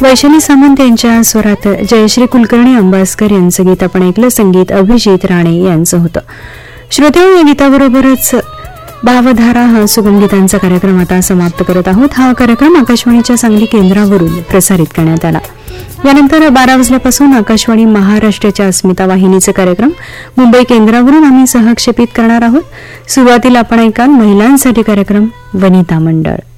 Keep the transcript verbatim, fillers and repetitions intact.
वैशाली सामंत यांच्या स्वरात जयश्री कुलकर्णी अंबासकर यांचं गीत आपण ऐकलं. संगीत अभिजित राणे यांचं होतं. श्रोतेहो, या गीताबरोबरच भावधारा हा सुगम गीतांचा कार्यक्रम आता समाप्त करत आहोत. हा कार्यक्रम आकाशवाणीच्या सांगली केंद्रावरून प्रसारित करण्यात आला. यानंतर बारा वाजल्यापासून आकाशवाणी महाराष्ट्राच्या अस्मिता वाहिनीचे कार्यक्रम मुंबई केंद्रावरून आम्ही सहक्षेपित करणार आहोत. सुरुवातीला आपण ऐकाल महिलांसाठी कार्यक्रम वनिता मंडळ.